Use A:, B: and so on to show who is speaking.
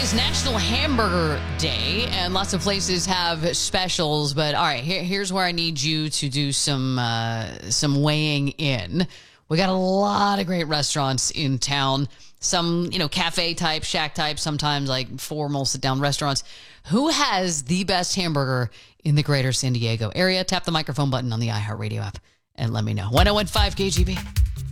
A: is National Hamburger Day, and lots of places have specials. But all right, here's where I need you to do some weighing in. We got a lot of great restaurants in town. Some, cafe type, shack type, sometimes like formal sit-down restaurants. Who has the best hamburger in the greater San Diego area? Tap the microphone button on the iHeartRadio app and let me know. 1015 KGB.